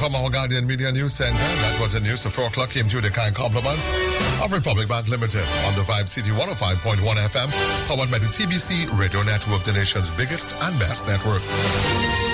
from our Guardian Media News Center. That was the news. At 4 o'clock came to the kind compliments of Republic Bank Limited on the Vibe City 105.1 FM, powered by the TBC Radio Network, the nation's biggest and best network.